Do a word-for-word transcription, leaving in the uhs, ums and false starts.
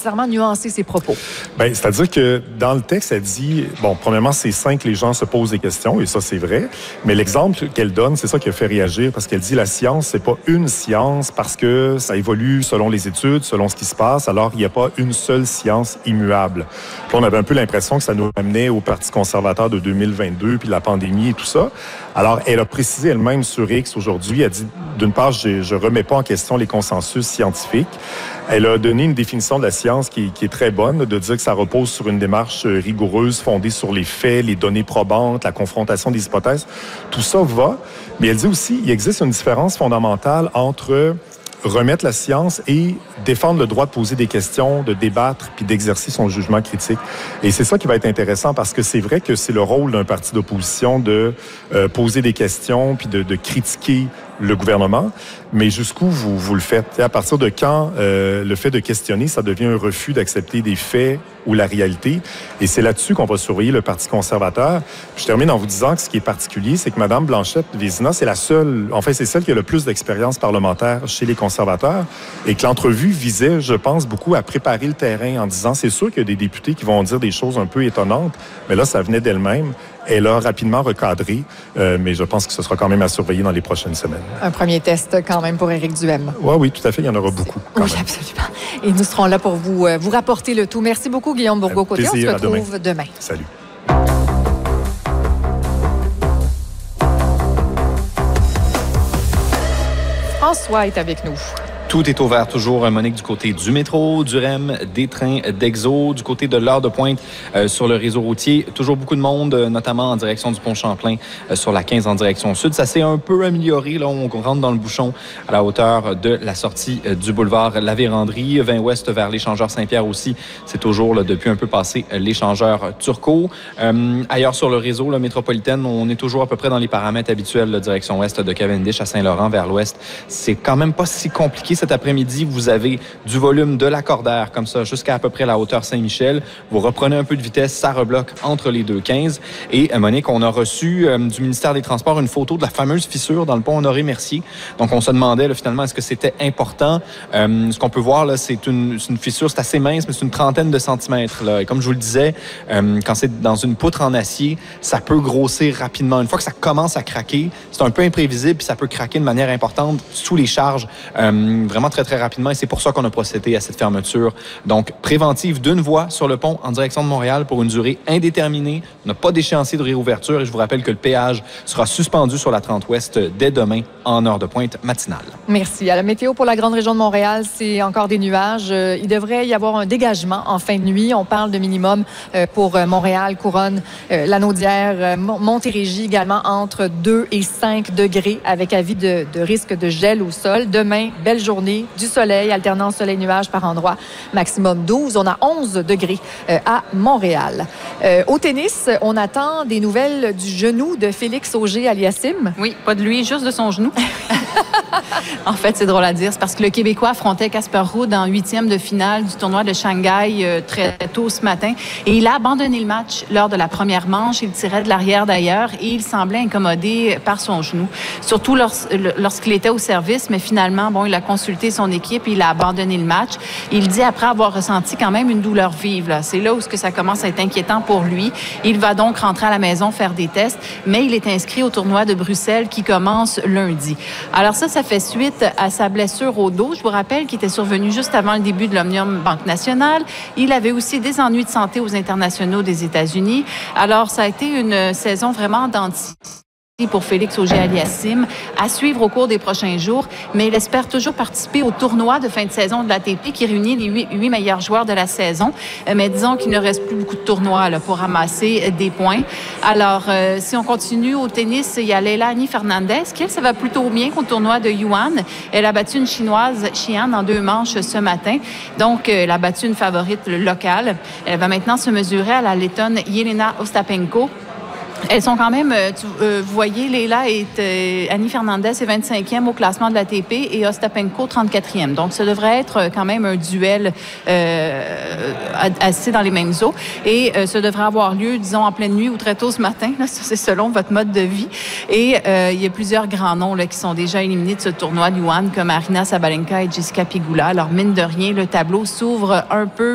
nécessairement nuancer ses propos. Bien, c'est-à-dire que dans le texte, elle dit, bon, premièrement, c'est sain que les gens se posent des questions, et ça, c'est vrai, mais l'exemple qu'elle donne, c'est ça qui a fait réagir, parce qu'elle dit la science, c'est pas une science parce que ça évolue selon les études, selon ce qui se passe, alors il n'y a pas une seule science immuable. Puis on avait un peu l'impression que ça nous amenait au Parti conservateur de deux mille vingt-deux, puis la pandémie et tout ça. Alors, elle a précisé elle-même sur X aujourd'hui, elle dit, d'une part, je, je remets pas en question les consensus scientifiques. Elle a donné une définition de la science qui, qui est très bonne, de dire que ça repose sur une démarche rigoureuse, fondée sur les faits, les données probantes, la confrontation des hypothèses. Tout ça va, mais elle dit aussi, il existe une différence fondamentale entre remettre la science et défendre le droit de poser des questions, de débattre, puis d'exercer son jugement critique. Et c'est ça qui va être intéressant, parce que c'est vrai que c'est le rôle d'un parti d'opposition de euh, poser des questions, puis de, de critiquer le gouvernement, mais jusqu'où vous, vous le faites? Et à partir de quand euh, le fait de questionner, ça devient un refus d'accepter des faits ou la réalité? Et c'est là-dessus qu'on va surveiller le Parti conservateur. Puis je termine en vous disant que ce qui est particulier, c'est que Mme Blanchette-Vézina, c'est la seule, en fait, c'est celle qui a le plus d'expérience parlementaire chez les conservateurs, et que l'entrevue visait, je pense, beaucoup à préparer le terrain en disant, c'est sûr qu'il y a des députés qui vont dire des choses un peu étonnantes, mais là, ça venait d'elle-même. Elle a rapidement recadré, euh, mais je pense que ce sera quand même à surveiller dans les prochaines semaines. Un premier test quand même pour Éric Duhem. Oui, oui, tout à fait. Il y en aura beaucoup. Oui, même. absolument. Et nous serons là pour vous, euh, vous rapporter le tout. Merci beaucoup, Guillaume Bourgault-Côté. On se retrouve demain. demain. Salut. François est avec nous. Tout est ouvert toujours, Monique, du côté du métro, du R E M, des trains d'Exo, du côté de l'heure de pointe euh, sur le réseau routier. Toujours beaucoup de monde, euh, notamment en direction du pont Champlain, euh, sur la quinze en direction sud. Ça s'est un peu amélioré. Là, on rentre dans le bouchon à la hauteur de la sortie euh, du boulevard La Vérandrie. vingt ouest vers l'échangeur Saint-Pierre aussi. C'est toujours, là, depuis un peu passé, euh, l'échangeur Turcot. Euh, ailleurs sur le réseau là, métropolitaine, on est toujours à peu près dans les paramètres habituels, la direction ouest de Cavendish à Saint-Laurent vers l'ouest. C'est quand même pas si compliqué. Cet après-midi, vous avez du volume de l'accordaire comme ça jusqu'à à peu près la hauteur Saint-Michel. Vous reprenez un peu de vitesse, ça rebloque entre les deux quinze. Et euh, Monique, on a reçu euh, du ministère des Transports une photo de la fameuse fissure dans le pont Honoré-Mercier. Donc, on se demandait là, finalement, est-ce que c'était important? Euh, ce qu'on peut voir, là, c'est une, c'est une fissure, c'est assez mince, mais c'est une trentaine de centimètres. Là. Et comme je vous le disais, euh, quand c'est dans une poutre en acier, ça peut grossir rapidement. Une fois que ça commence à craquer, c'est un peu imprévisible, puis ça peut craquer de manière importante sous les charges. Euh, vraiment très, très rapidement. Et c'est pour ça qu'on a procédé à cette fermeture. Donc, préventive d'une voie sur le pont en direction de Montréal pour une durée indéterminée. On n'a pas d'échéancier de réouverture. Et je vous rappelle que le péage sera suspendu sur la trente ouest dès demain en heure de pointe matinale. Merci. À la météo pour la grande région de Montréal, c'est encore des nuages. Il devrait y avoir un dégagement en fin de nuit. On parle de minimum pour Montréal, Couronne, Lanaudière, Montérégie également entre deux et cinq degrés avec avis de, de risque de gel au sol. Demain, belle journée. Du soleil, alternant soleil-nuage par endroit, maximum douze. On a onze degrés euh, à Montréal. Euh, au tennis, on attend des nouvelles du genou de Félix Auger-Aliassime. Oui, pas de lui, juste de son genou. En fait, c'est drôle à dire. C'est parce que le Québécois affrontait Casper Ruud en huitième de finale du tournoi de Shanghai euh, très tôt ce matin. Et il a abandonné le match lors de la première manche. Il tirait de l'arrière d'ailleurs et il semblait incommodé par son genou. Surtout lors, lorsqu'il était au service. Mais finalement, bon, il a consulté son équipe et il a abandonné le match. Il dit après avoir ressenti quand même une douleur vive. Là. C'est là où ça commence à être inquiétant pour lui. Il va donc rentrer à la maison faire des tests. Mais il est inscrit au tournoi de Bruxelles qui commence lundi. Alors ça, ça fait suite à sa blessure au dos. Je vous rappelle qu'il était survenu juste avant le début de l'Omnium Banque Nationale. Il avait aussi des ennuis de santé aux internationaux des États-Unis. Alors, ça a été une saison vraiment d'anti pour Félix Auger-Aliassime à suivre au cours des prochains jours, mais il espère toujours participer au tournoi de fin de saison de l'A T P qui réunit les huit, huit meilleurs joueurs de la saison. Mais disons qu'il ne reste plus beaucoup de tournois là, pour ramasser des points. Alors, euh, si on continue au tennis, il y a Leilani Fernandez, qui, elle, ça va plutôt bien qu'au tournoi de Yuan. Elle a battu une Chinoise, Xian, en deux manches ce matin. Donc, elle a battu une favorite locale. Elle va maintenant se mesurer à la Lettonne Jelena Ostapenko. Elles sont quand même, tu, euh, vous voyez, Leila est, euh, Annie Fernandez est vingt-cinquième au classement de l'A T P et Ostapenko trente-quatrième. Donc, ça devrait être quand même un duel euh, assez dans les mêmes eaux. Et euh, ça devrait avoir lieu, disons, en pleine nuit ou très tôt ce matin. Là, ça, c'est selon votre mode de vie. Et euh, il y a plusieurs grands noms là, qui sont déjà éliminés de ce tournoi de Yuan, comme Aryna Sabalenka et Jessica Pegula. Alors, mine de rien, le tableau s'ouvre un peu